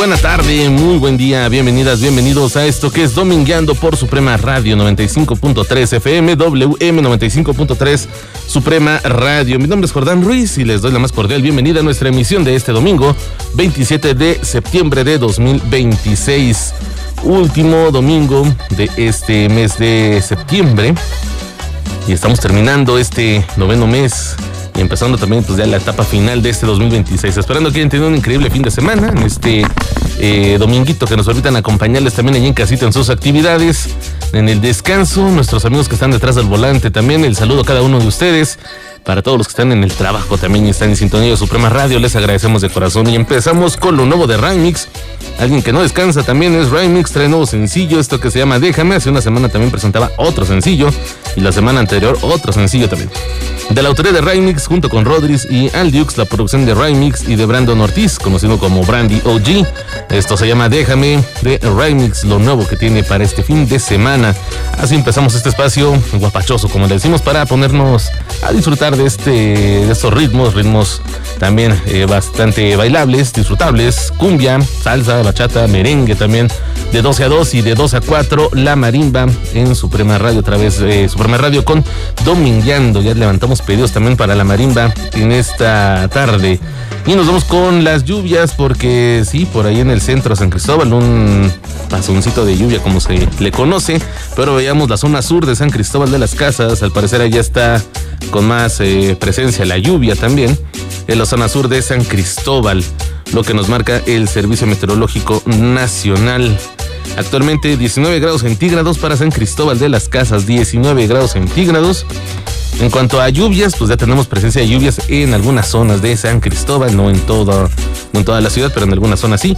buena tarde, muy buen día, bienvenidas, bienvenidos a esto que es Domingueando por Suprema Radio 95.3 FM, WM 95.3 Suprema Radio. Mi nombre es Jordán Ruiz y les doy la más cordial bienvenida a nuestra emisión de este domingo, 27 de septiembre de 2026. Último domingo de este mes de septiembre y estamos terminando este noveno mes y empezando también pues ya la etapa final de este 2026, esperando que hayan tenido un increíble fin de semana en este dominguito, que nos permitan acompañarles también allí en casita en sus actividades, en el descanso, nuestros amigos que están detrás del volante también, el saludo a cada uno de ustedes. Para todos los que están en el trabajo también y están en sintonía de Suprema Radio, les agradecemos de corazón. Y empezamos con lo nuevo de Raimix. Alguien que no descansa también es Raimix, trae nuevo sencillo, esto que se llama Déjame. Hace una semana también presentaba otro sencillo y la semana anterior otro sencillo también. De la autoría de Raimix, junto con Rodríguez y Aldiux, la producción de Raimix y de Brandon Ortiz, conocido como Brandy OG. Esto se llama Déjame, de Raimix, lo nuevo que tiene para este fin de semana. Así empezamos este espacio guapachoso, como le decimos, para ponernos a disfrutar de estos ritmos también bastante bailables, disfrutables, cumbia, salsa, bachata, merengue también, de 12 a 2 y de 2 a 4, la marimba en Suprema Radio, otra vez Suprema Radio con Domingueando. Ya levantamos pedidos también para la marimba en esta tarde. Y nos vamos con las lluvias, porque sí, por ahí en el centro de San Cristóbal, un pasoncito de lluvia como se le conoce, pero veíamos la zona sur de San Cristóbal de las Casas, al parecer allá está con más presencia la lluvia también, en la zona sur de San Cristóbal, lo que nos marca el Servicio Meteorológico Nacional. Actualmente 19 grados centígrados para San Cristóbal de las Casas, 19 grados centígrados. En cuanto a lluvias, pues ya tenemos presencia de lluvias en algunas zonas de San Cristóbal, no en toda la ciudad, pero en algunas zonas sí.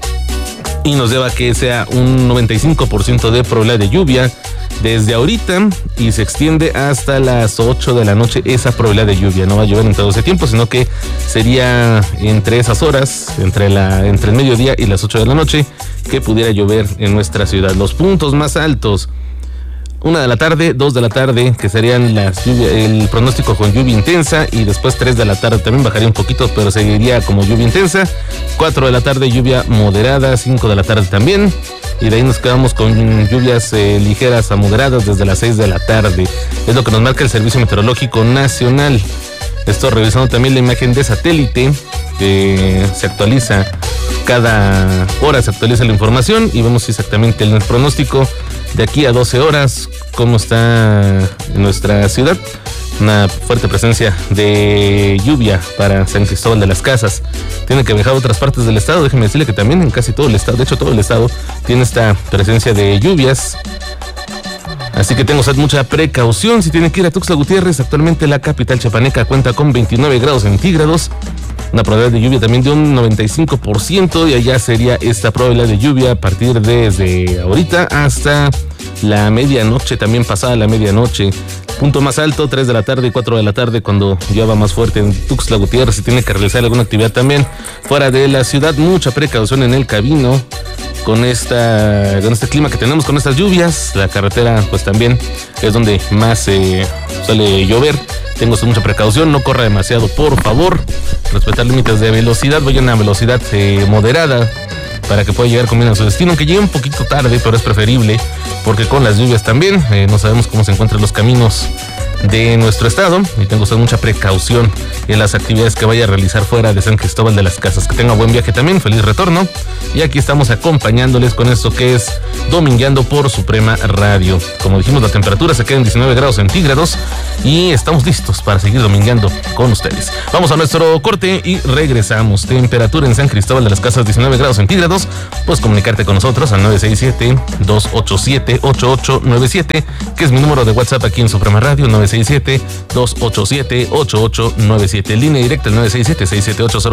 Y nos lleva a que sea un 95% de probabilidad de lluvia desde ahorita y se extiende hasta las 8 de la noche esa probabilidad de lluvia. No va a llover en todo ese tiempo, sino que sería entre esas horas, entre el mediodía y las 8 de la noche, que pudiera llover en nuestra ciudad. Los puntos más altos: 1 de la tarde, 2 de la tarde, que serían el pronóstico con lluvia intensa, y después 3 de la tarde también bajaría un poquito, pero seguiría como lluvia intensa. 4 de la tarde, lluvia moderada, 5 de la tarde también, y de ahí nos quedamos con lluvias ligeras a moderadas desde las 6 de la tarde. Es lo que nos marca el Servicio Meteorológico Nacional. Esto revisando también la imagen de satélite, que se actualiza cada hora, se actualiza la información y vemos exactamente el pronóstico de aquí a 12 horas, cómo está en nuestra ciudad. Una fuerte presencia de lluvia para San Cristóbal de las Casas. Tiene que viajar a otras partes del estado. Déjeme decirle que también en casi todo el estado, de hecho todo el estado, tiene esta presencia de lluvias. Así que tenga usted mucha precaución si tiene que ir a Tuxtla Gutiérrez. Actualmente la capital chiapaneca cuenta con 29 grados centígrados. Una probabilidad de lluvia también de un 95%, y allá sería esta probabilidad de lluvia a partir desde ahorita hasta la medianoche, también pasada la medianoche. Punto más alto, 3 de la tarde y 4 de la tarde, cuando llueva más fuerte en Tuxtla Gutiérrez. Si tiene que realizar alguna actividad también fuera de la ciudad, mucha precaución en el camino. Con este clima que tenemos, con estas lluvias, la carretera pues también es donde más suele llover. Tenga mucha precaución, no corra demasiado, por favor. Respetar límites de velocidad, vayan a velocidad moderada para que pueda llegar con bien a su destino, aunque llegue un poquito tarde, pero es preferible, porque con las lluvias también no sabemos cómo se encuentran los caminos de nuestro estado, y tengo usted mucha precaución en las actividades que vaya a realizar fuera de San Cristóbal de las Casas. Que tenga buen viaje también, feliz retorno, y aquí estamos acompañándoles con esto que es Domingueando por Suprema Radio. Como dijimos, la temperatura se queda en 19 grados centígrados y estamos listos para seguir domingueando con ustedes. Vamos a nuestro corte y regresamos. Temperatura en San Cristóbal de las Casas, 19 grados centígrados. Puedes comunicarte con nosotros al 967-287-8897, que es mi número de WhatsApp aquí en Suprema Radio, 967-287-8897. Línea directa al 967-678-0.